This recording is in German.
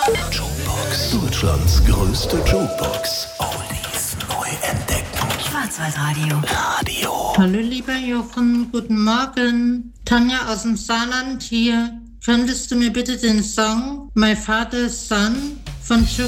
Jukebox. Deutschlands größte Jukebox. Oldies neu entdecken. Schwarzwaldradio. Hallo lieber Jochen, guten Morgen. Tanja aus dem Saarland hier. Könntest du mir bitte den Song My Father's Son von